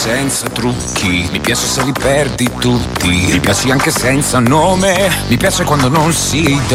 senza trucchi, mi piace se li perdi tutti, mi piaci anche senza nome, mi piace quando non si